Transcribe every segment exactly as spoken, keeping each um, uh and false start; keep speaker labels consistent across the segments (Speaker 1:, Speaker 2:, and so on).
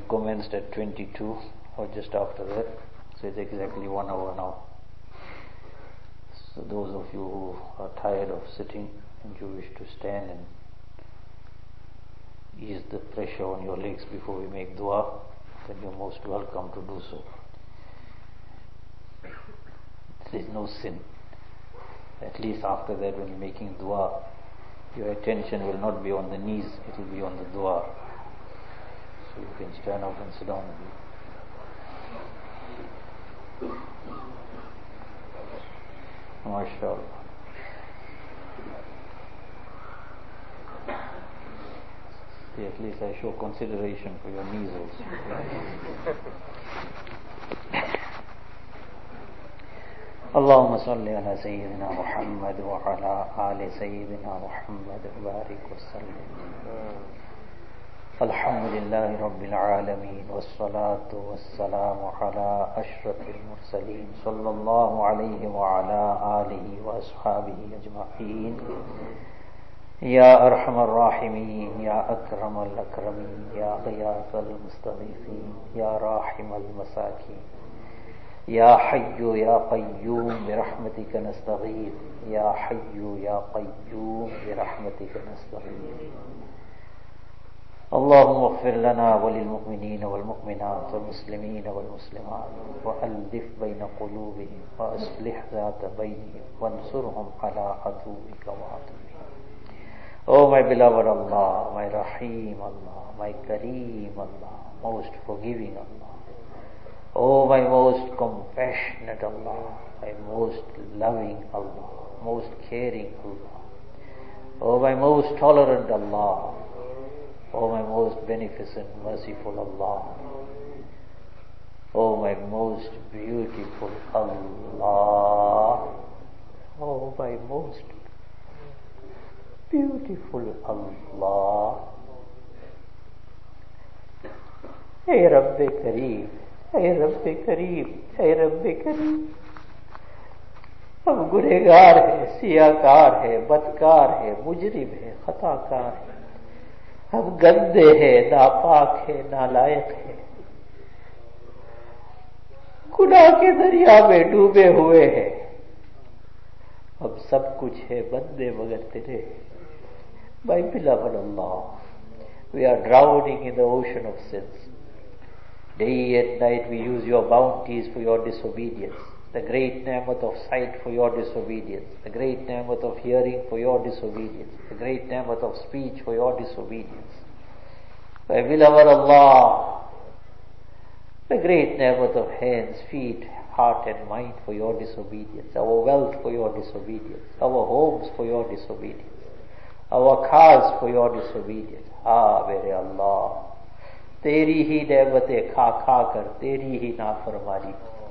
Speaker 1: commenced at twenty-two or just after that, so it's exactly one hour now. So those of you who are tired of sitting and you wish to stand and ease the pressure on your legs before we make dua, then you're most welcome to do so. There is no sin. At least after that, when you're making dua, your attention will not be on the knees, it will be on the dua. So you can stand up and sit down a bit. MashaAllah. See, at least I show consideration for your knees also. اللهم صل على سيدنا محمد وعلى آل سيدنا محمد وبارك وسلم. الحمد لله رب العالمين والصلاة والسلام على أشرف المرسلين صلى الله عليه وعلى آله وأصحابه أجمعين. يا أرحم الراحمين يا أكرم الأكرمين يا غياث المستغيثين يا راحم المساكين يا حي يا قيوم برحمتك نستغيث يا حي يا قيوم برحمتك نستغيث. اللهم اغفر لنا وللمؤمنين والمؤمنات والمسلمين والمسلمات وألف بين قلوبهم وأصلح ذات بينهم وانصرهم على عدوك وعدوهم. Oh my beloved Allah, my Rahim Allah, my Kareem Allah, most forgiving Allah. Oh my most compassionate Allah, my most loving Allah, most caring Allah. Oh my most tolerant Allah, oh my most beneficent, merciful Allah. Oh my most beautiful Allah. Oh my most beautiful Allah. Hey Rabbi Kareem, hey Rabbi Kareem, hey Rabbi Kareem. हम गुनहगार है, सियाकार है, बदकार है, मुजरिम है, खताकार है, हम गंदे हैं, नापाक है, नालायक है, गुनाह के दरिया में डूबे हुए हैं. हम सब कुछ है बंदे मगर तेरे. My beloved Allah, we are drowning in the ocean of sins. Day and night we use your bounties for your disobedience. The great ni'mat of sight for your disobedience. The great ni'mat of hearing for your disobedience. The great ni'mat of speech for your disobedience. My beloved Allah, the great ni'mat of hands, feet, heart and mind for your disobedience. Our wealth for your disobedience. Our homes for your disobedience. Our cars for your disobedience. Ah, mere Allah, तेरी ही नेमतें खा खा कर तेरी ही नाफरमानी.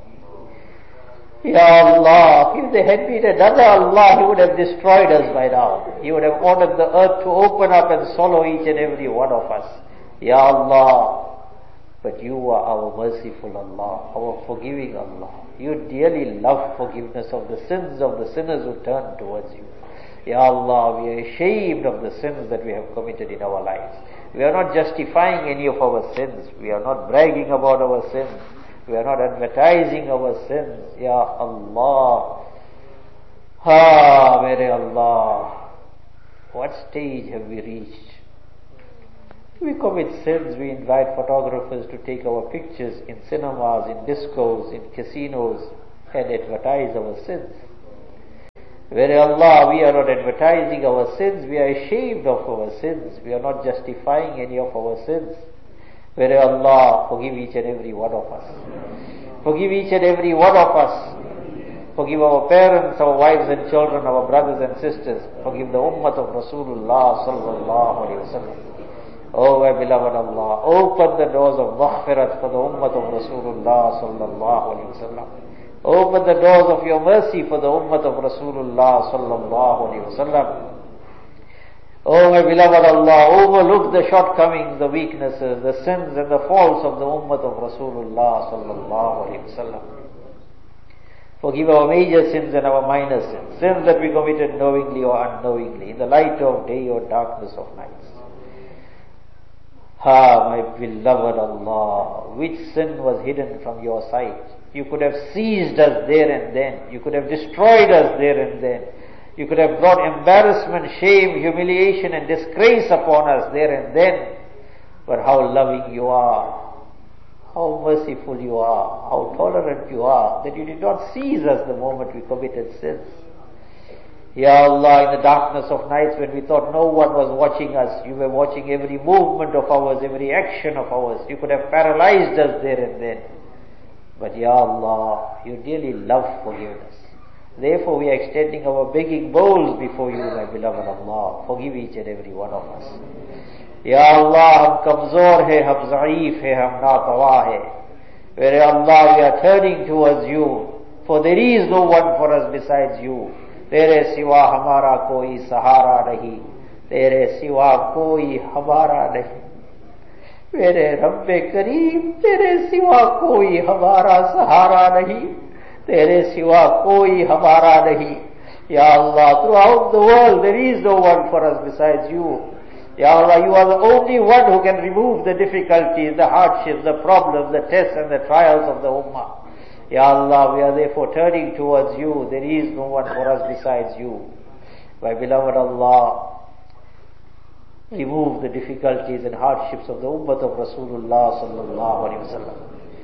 Speaker 1: Ya Allah, if there had been another Allah, He would have destroyed us by now. He would have ordered the earth to open up and swallow each and every one of us. Ya Allah, but you are our merciful Allah, our forgiving Allah. You dearly love forgiveness of the sins of the sinners who turn towards you. Ya Allah, we are ashamed of the sins that we have committed in our lives. We are not justifying any of our sins. We are not bragging about our sins. We are not advertising our sins. Ya Allah. Ha, mere Allah. What stage have we reached? We commit sins. We invite photographers to take our pictures in cinemas, in discos, in casinos, and advertise our sins. Where Allah, we are not advertising our sins, we are ashamed of our sins, we are not justifying any of our sins. Where Allah, forgive each and every one of us. Forgive each and every one of us. Forgive our parents, our wives and children, our brothers and sisters. Forgive the ummah of Rasulullah sallallahu alayhi wa sallam. Oh my beloved Allah, open the doors of maghfirat for the ummah of Rasulullah sallallahu alayhi wa sallam. Open the doors of your mercy for the ummah of Rasulullah sallallahu alayhi wa sallam. Oh my beloved Allah, overlook the shortcomings, the weaknesses, the sins and the faults of the ummah of Rasulullah sallallahu alayhi wa sallam. Forgive our major sins and our minor sins, sins that we committed knowingly or unknowingly, in the light of day or darkness of nights. Ah, my beloved Allah, which sin was hidden from your sight? You could have seized us there and then. You could have destroyed us there and then. You could have brought embarrassment, shame, humiliation and disgrace upon us there and then. But how loving you are, how merciful you are, how tolerant you are, that you did not seize us the moment we committed sins. Ya Allah, in the darkness of nights when we thought no one was watching us, you were watching every movement of ours, every action of ours. You could have paralyzed us there and then. But Ya Allah, you dearly love forgiveness. Therefore we are extending our begging bowls before you, my beloved Allah. Forgive each and every one of us. Ya Allah, hum kamzor hai, hum zaif hai, hum natawah hai. Where Allah, we are turning towards you, for there is no one for us besides you. तेरे सिवा हमारा कोई सहारा नहीं, तेरे सिवा कोई हमारा नहीं, मेरे रब्बे करीम तेरे सिवा कोई हमारा सहारा नहीं, तेरे सिवा कोई हमारा नहीं. Ya Allah, throughout the world there is no one for us besides you. Ya Allah, you are the only one who can remove the difficulties, the hardships, the problems, the tests and the trials of the ummah. Ya Allah, we are therefore turning towards you. There is no one for us besides you. My beloved Allah, remove the difficulties and hardships of the ummah of Rasulullah sallallahu alaihi wasallam.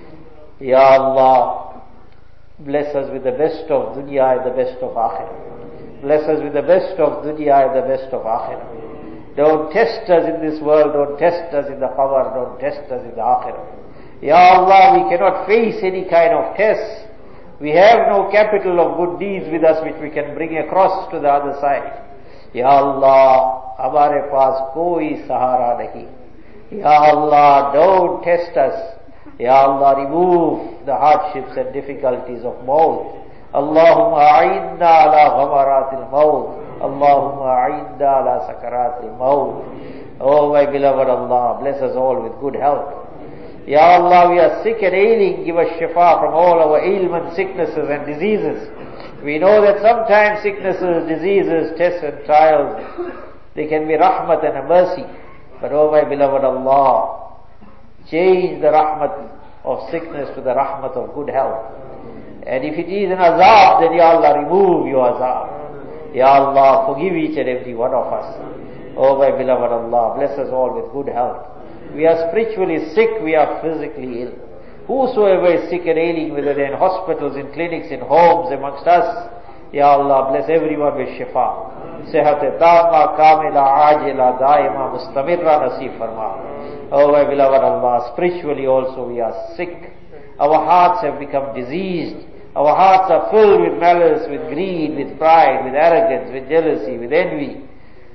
Speaker 1: Ya Allah, bless us with the best of dunya and the best of akhirah. Bless us with the best of dunya and the best of akhirah. Don't test us in this world, don't test us in the qabr, don't test us in the akhirah. Ya Allah, we cannot face any kind of test. We have no capital of good deeds with us which we can bring across to the other side. Ya Allah, hamare paas koi sahara nahi. Ya Allah, don't test us. Ya Allah, remove the hardships and difficulties of maut. Allahumma a'inna ala ghamaratil maut. Allahumma a'inna ala sakaratil maut. Oh my beloved Allah, bless us all with good health. Ya Allah, we are sick and ailing, give us shifa from all our ailments, sicknesses and diseases. We know that sometimes sicknesses, diseases, tests and trials, they can be rahmat and a mercy. But oh my beloved Allah, change the rahmat of sickness to the rahmat of good health. And if it is an azab, then Ya Allah, remove your azab. Ya Allah, forgive each and every one of us. Oh my beloved Allah, bless us all with good health. We are spiritually sick, we are physically ill. Whosoever is sick and ailing, whether they are in hospitals, in clinics, in homes, amongst us, Ya Allah, bless everyone with shifa. Sehat tama, kamila, ajila, daima, mustamirra nasib farma. Oh my beloved Allah, spiritually also we are sick. Our hearts have become diseased. Our hearts are filled with malice, with greed, with pride, with arrogance, with jealousy, with envy.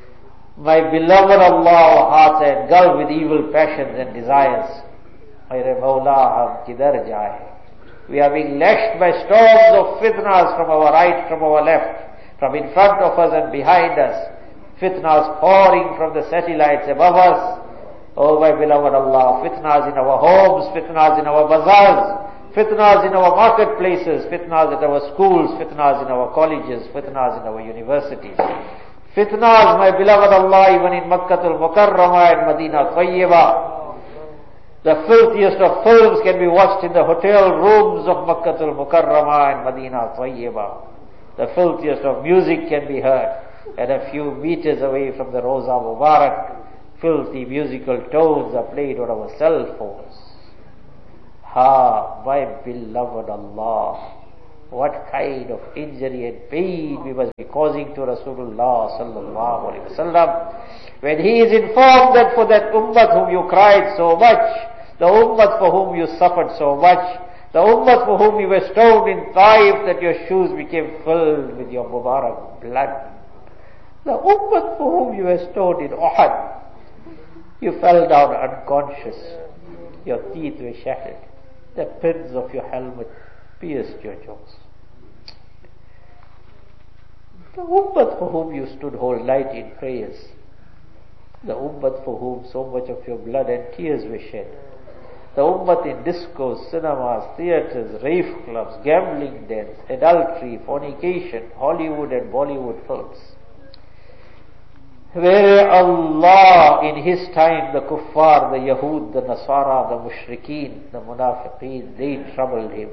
Speaker 1: My beloved Allah, our hearts are engulfed with evil passions and desires. Mere Mawla, hum kidhar jaye. We are being lashed by storms of fitnas from our right, from our left, from in front of us and behind us. Fitnas pouring from the satellites above us. Oh my beloved Allah, fitnas in our homes, fitnas in our bazaars, fitnas in our marketplaces, fitnas at our schools, fitnas in our colleges, fitnas in our universities. Fitnas, my beloved Allah, even in Makkatul Mukarramah and Madinah Tayyibah. The filthiest of films can be watched in the hotel rooms of Makkatul Mukarramah and Madinah Tayyibah. The filthiest of music can be heard at a few meters away from the Roza Mubarak. Filthy musical tones are played on our cell phones. Ha, my beloved Allah, what kind of injury and pain we must be causing to Rasulullah sallallahu alaihi wasallam when he is informed that for that ummah whom you cried so much, the ummah for whom you suffered so much, the ummah for whom you were stoned in Taif, that your shoes became filled with your Mubarak blood, the ummah for whom you were stoned in Uhud, you fell down unconscious, your teeth were shattered, the pins of your helmet pierced your jaws. The ummah for whom you stood whole night in prayers, the ummah for whom so much of your blood and tears were shed, the ummah in discos, cinemas, theatres, rave clubs, gambling dens, adultery, fornication, Hollywood and Bollywood films. Where Allah in his time, the kuffar, the Yahud, the Nasara, the Mushrikeen, the Munafiqeen, they troubled him.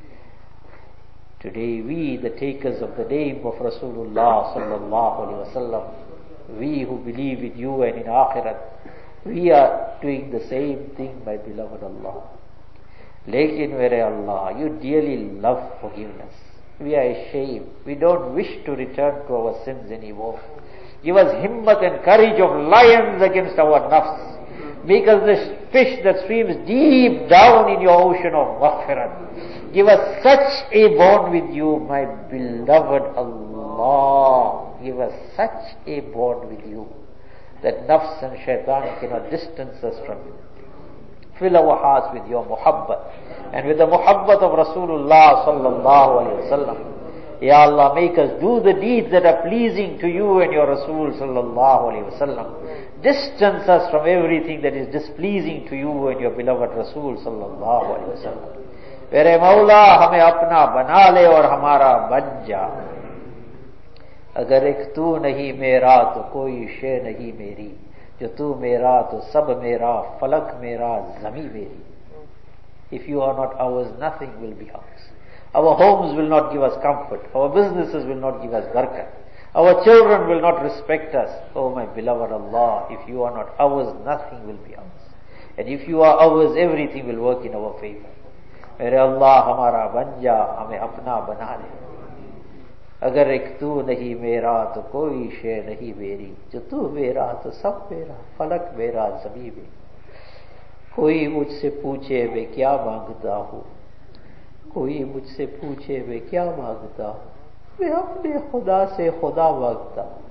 Speaker 1: Today we, the takers of the name of Rasulullah sallallahu alaihi wasallam, we who believe in you and in Akhirat, we are doing the same thing, my beloved Allah. Lekin where Allah, you dearly love forgiveness. We are ashamed. We don't wish to return to our sins anymore. Give us himmat and courage of lions against our nafs. Make us the fish that swims deep down in your ocean of maghfirat. Give us such a bond with you, my beloved Allah. Give us such a bond with you that nafs and shaitan cannot distance us from you. Fill our hearts with your muhabbat and with the muhabbat of Rasulullah sallallahu alaihi wasallam. Ya Allah, make us do the deeds that are pleasing to you and your Rasul sallallahu alaihi wasallam. Distance us from everything that is displeasing to you and your beloved Rasul sallallahu alaihi wasallam. Mere Mawla, hame apna bana le aur hamara ban ja. Agar ek tu nahi mera to koi shay nahi meri. Jo tu mera to sab mera, falak mera, zami meri. If you are not ours, nothing will be ours. Our homes will not give us comfort. Our businesses will not give us barakat. Our children will not respect us. Oh my beloved Allah, if you are not ours, nothing will be ours. And if you are ours, everything will work in our favor. Mere Allah, hamara banja, hame apna bana le. Agar ek tu nahi mera to koi shay nahi meri. Jo tu mera to sab mera, falak mera, zami meri. कोई मुझसे पूछे मैं क्या मांगता हूँ, कोई मुझसे पूछे मैं क्या मांगता हूँ, मैं अपने खुदा से खुदा मांगता हूँ,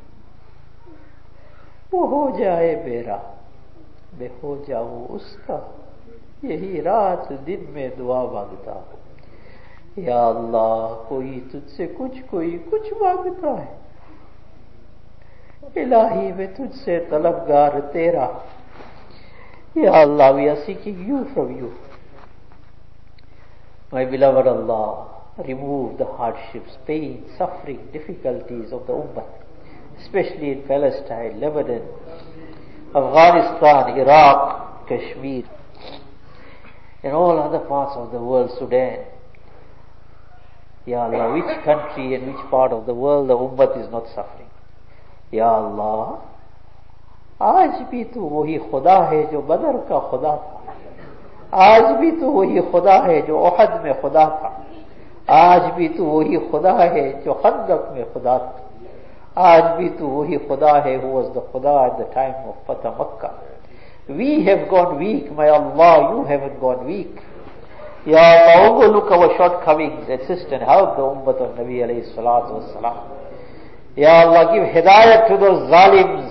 Speaker 1: वो हो जाए मेरा, मैं हो जाऊँ उसका, यही रात दिन में दुआ मांगता हूँ। या अल्लाह, कोई तुझसे कुछ कोई कुछ मांगता है, इलाही मैं तुझसे तलबगार तेरा। Ya Allah, we are seeking you from you. My beloved Allah, remove the hardships, pain, suffering, difficulties of the Ummah, especially in Palestine, Lebanon, Afghanistan, Iraq, Kashmir, and all other parts of the world, Sudan. Ya Allah, which country and which part of the world the Ummah is not suffering? Ya Allah, आज भी तो वही खुदा है जो बदर का खुदा था, आज भी तो वही खुदा है जो ओहद में खुदा था, आज भी तो वही खुदा है जो खंदक में खुदा था, आज भी तो वही खुदा है who was the Khuda at the time of Fatah Makkah. We have gone weak, my Allah, you haven't gone weak. Ya Allah, overlook our shortcomings, assist and help the ummah of Nabi alayhi salatu wassalam. Ya Allah, give hidayat to those zalims.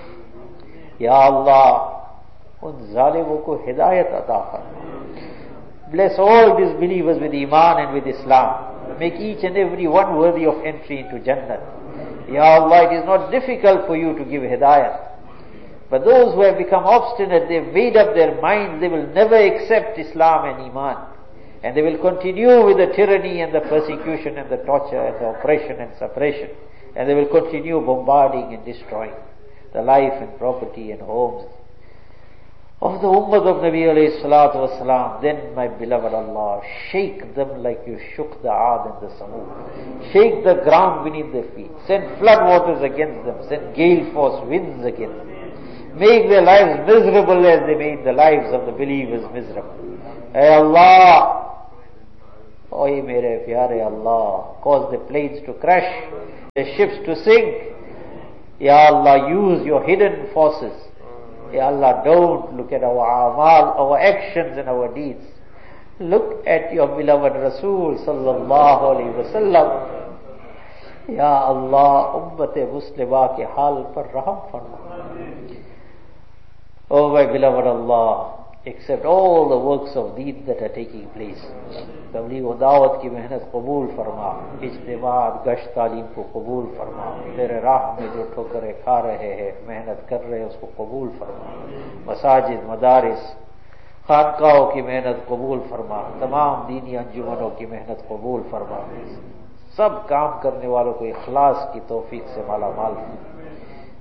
Speaker 1: Ya Allah, un zalimon ko hidayat ata farma. Bless all disbelievers with Iman and with Islam. Make each and every one worthy of entry into Jannah. Ya Allah, it is not difficult for you to give hidayat. But those who have become obstinate, they have made up their minds, they will never accept Islam and Iman. And they will continue with the tyranny and the persecution and the torture and the oppression and suppression. And they will continue bombarding and destroying the life and property and homes of the ummah of Nabi alayhi salatu wasalam. Then, my beloved Allah, shake them like you shook the Aad and the Samud. Shake the ground beneath their feet. Send flood waters against them. Send gale force winds against them. Make their lives miserable as they made the lives of the believers miserable. Hey Allah, oy mere pyare Allah, cause the planes to crash, the ships to sink. Ya Allah, use your hidden forces. Ya Allah, don't look at our amal, our actions and our deeds. Look at your beloved Rasul sallallahu alayhi wa sallam. Ya Allah, ummat-e muslimah ke hal par raham farma. Oh my beloved Allah, accept all the works of deeds that are taking place. Tabligh wa da'wat ki mehnat qabul farma, ijtimaat gasht talim ko qabul farma, tere raah mein jo thokare kha rahe hai, mehnat kar rahe usko qabul farma, masajid, madaris, khanqaon ki mehnat qabul farma, tamam dini anjumanon ki mehnat qabul farma. सब काम करने वालों को इखलास की तौफीक से माला माल।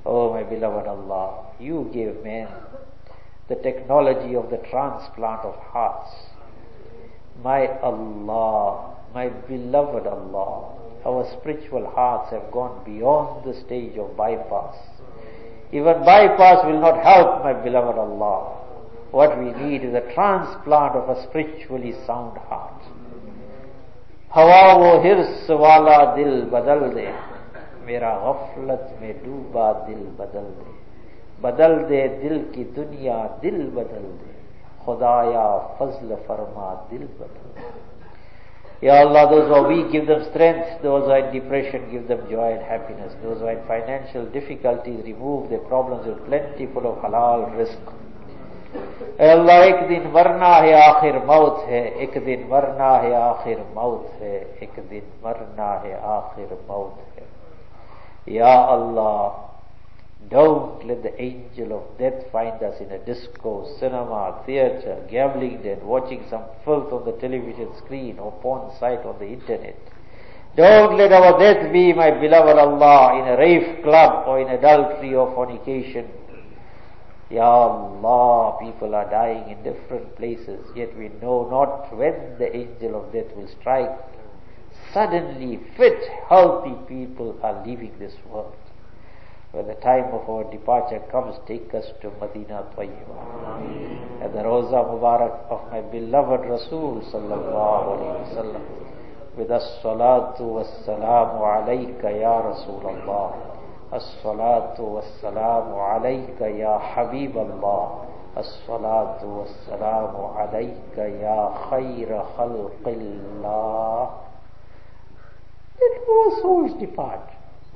Speaker 1: Oh my beloved Allah, you gave man the technology of the transplant of hearts. My Allah, my beloved Allah, our spiritual hearts have gone beyond the stage of bypass. Even bypass will not help, my beloved Allah. What we need is a transplant of a spiritually sound heart. Hawa wo hirs wala dil badal de, mera ghaflat mein dooba dil badal de. Badal de dil ki dunya, dil badal de. Khudaya fazl farma, dil badal de. Ya Allah, those who are weak, give them strength. Those who are in depression, give them joy and happiness. Those who are in financial difficulties, remove their problems with plentiful of halal rizq. Ya Allah, ek din marna hai, aakhir maut hai. Ek din marna hai, aakhir maut hai. Ek din marna hai, aakhir maut hai. Ya Allah, don't let the angel of death find us in a disco, cinema, theatre, gambling den, watching some filth on the television screen or porn site on the internet. Don't let our death be, my beloved Allah, in a rave club or in adultery or fornication. Ya Allah, people are dying in different places, yet we know not when the angel of death will strike. Suddenly, fit, healthy people are leaving this world. When the time of our departure comes, take us to Madinah Tayyibah. At the Roza Mubarak of my beloved Rasul sallallahu alayhi wa sallam. With as-salatu was-salamu alayka ya Rasulallah. As-salatu was-salamu alayka ya Habib Allah. As-salatu was-salamu alayka ya khayra khalqillah. Let our souls depart.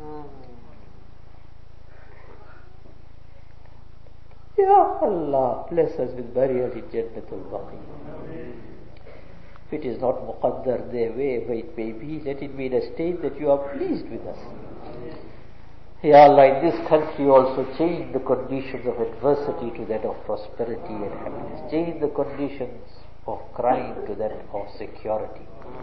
Speaker 1: Ya Allah, bless us with burial in Jannatul Baqi. If it is not muqaddar there, wherever it may be, let it be in a state that you are pleased with us. Ya Allah, in this country also change the conditions of adversity to that of prosperity and happiness. Change the conditions of crime to that of security.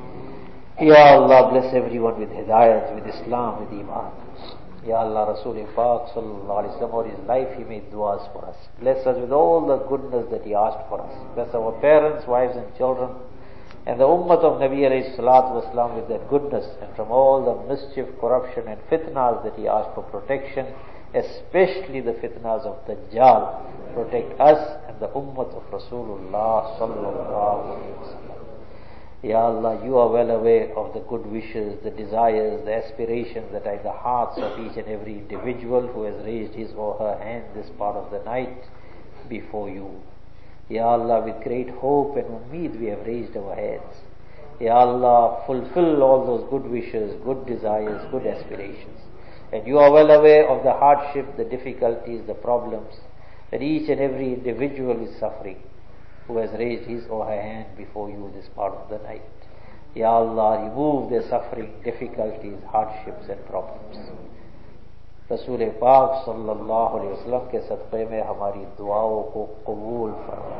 Speaker 1: Ya Allah, bless everyone with hidayat, with Islam, with Iman. Ya Allah, Rasul Pak sallallahu alayhi wa sallam, all his life he made du'as for us. Bless us with all the goodness that he asked for us. Bless our parents, wives and children, and the ummah of Nabi alayhi salatu wasalam with that goodness, and from all the mischief, corruption and fitnas that he asked for protection, especially the fitnas of Dajjal. Protect us and the ummah of Rasulullah sallallahu alayhi wa sallam. Ya Allah, you are well aware of the good wishes, the desires, the aspirations that are in the hearts of each and every individual who has raised his or her hand this part of the night before you. Ya Allah, with great hope and ummeed we have raised our heads. Ya Allah, fulfill all those good wishes, good desires, good aspirations. And you are well aware of the hardship, the difficulties, the problems that each and every individual is suffering who has raised his or her hand before you this part of the night. Ya Allah, remove their suffering, difficulties, hardships and problems. Rasul Pak sallallahu alayhi wa sallam ke sadqe mein hamari duaओं ko qabul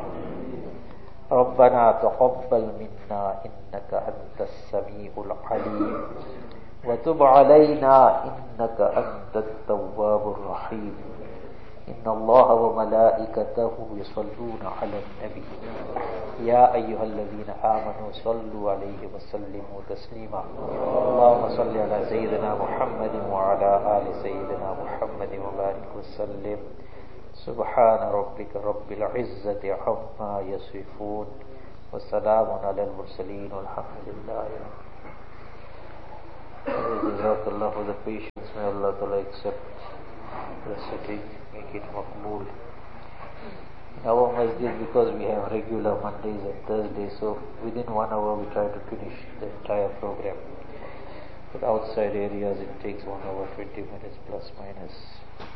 Speaker 1: farma. Rabbana taqabbal minna innaka antas sami'ul alim wa tub alayna innaka antat tawwabur rahim. إن الله وملائكته يصلون على النبي يا أيها الذين آمنوا صلوا عليه وسلموا تسليما اللهم صل على سيدنا محمد وعلى آل سيدنا محمد وبارك وسلم سبحان ربك رب العزة عما يصفون والسلام على المرسلين والحمد لله. جزاك الله for the patience. May Allah Ta'ala accept the sitting, make it maqbool. In our masjid, because we have regular Mondays and Thursdays, so within one hour we try to finish the entire program. But outside areas it takes one hour, twenty minutes plus minus.